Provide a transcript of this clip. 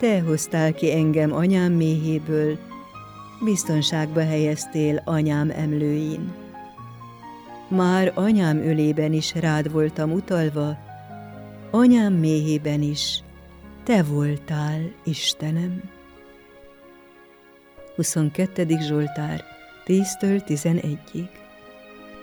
te hoztál ki engem anyám méhéből, biztonságba helyeztél anyám emlőin. Már anyám ölében is rád voltam utalva, anyám méhében is te voltál, Istenem. 22. Zsoltár, 10-től 11-ig.